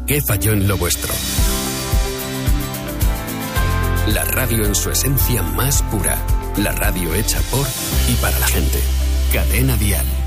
¿Qué falló en lo vuestro? La radio en su esencia más pura. La radio hecha por y para la gente. Cadena Dial.